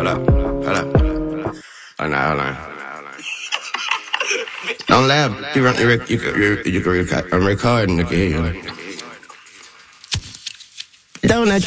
Hold up. Hold up. Hold on. Don't laugh. You can record. I'm recording. Okay, don't let